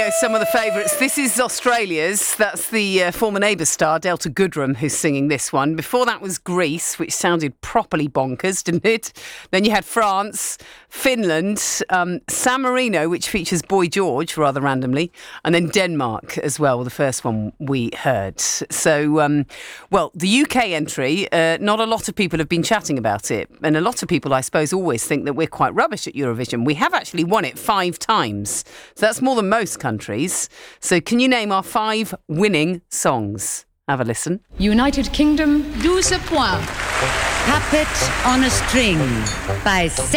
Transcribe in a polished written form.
go, some of the favourites. This is Australia's. That's the former Neighbours star, Delta Goodrem, who's singing this one. Before that was Greece, which sounded properly bonkers, didn't it? Then you had France, Finland, San Marino, which features Boy George, rather randomly, and then Denmark as well, the first one we heard. So, well, the UK entry, not a lot of people have been chatting about it. And a lot of people, I suppose, always think that we're quite rubbish at Eurovision. We have actually won it 5 times. So that's more than most countries. So can you name our 5 winning songs? Have a listen. United Kingdom, 12 points. Puppet on a String by